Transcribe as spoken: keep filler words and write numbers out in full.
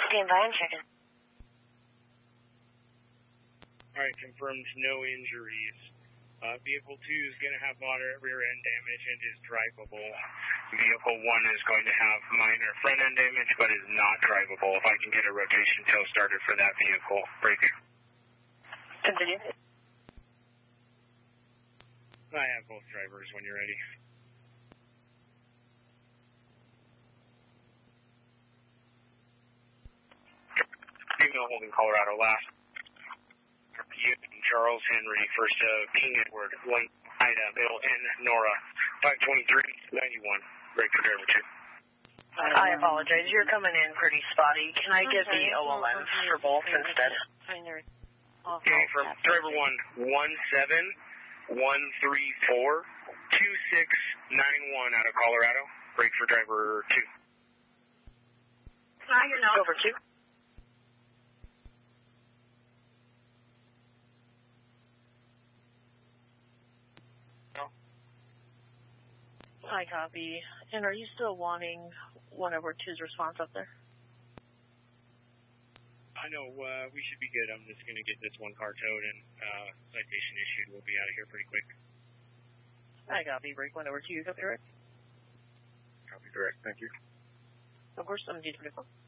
Stand by, I'm checking. Alright, confirmed no injuries. Uh, vehicle two is going to have moderate rear end damage and is drivable. Vehicle one is going to have minor front end damage but is not drivable. If I can get a rotation tail started for that vehicle, break. Continue. I have both drivers when you're ready. Signal holding Colorado last. You, Charles Henry, first uh, King Edward, one Ida, Bill, and Nora, five twenty-three ninety-one. Break for driver two. I apologize. You're coming in pretty spotty. Can I get the O L Ms for both instead? Okay, from driver one, one seven one three four two six nine one out of Colorado. Break for driver two. Hi, you're not. Over two. Hi, copy. And are you still wanting one over two's response up there? I know, uh, we should be good. I'm just going to get this one car towed and uh, citation issued. We'll be out of here pretty quick. Hi, copy. Break one over two. Copy direct. Copy direct. Thank you. Of course, I'm G twenty-four.